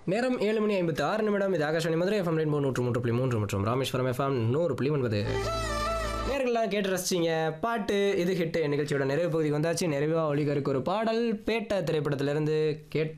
நேரம் 7:56 இது Akashvani Madurai FM rainbow 103.3 மற்றும் ராமேஸ்வரம் எஃப்எம் 100.9. நேர்கள்லாம் கேட்டு ரசிச்சிங்க. பாட்டு இது ஹிட் நிகழ்ச்சியோட நிறைவு பகுதிக்கு வந்தாச்சு. நிறைவாக ஒளிகருக்கு ஒரு பாடல் பேட்ட திரைப்படத்திலிருந்து